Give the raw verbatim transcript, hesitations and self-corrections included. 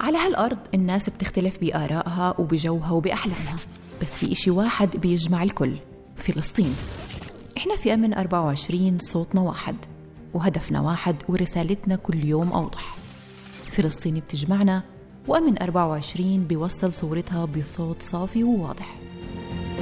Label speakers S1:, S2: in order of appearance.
S1: على هالأرض الناس بتختلف بآرائها وبجوها وبأحلامها، بس في إشي واحد بيجمع الكل: فلسطين. إحنا في أمن أربعة وعشرين صوتنا واحد وهدفنا واحد ورسالتنا كل يوم أوضح. فلسطين بتجمعنا، وأمن أربعة وعشرين بيوصل صورتها بصوت صافي وواضح.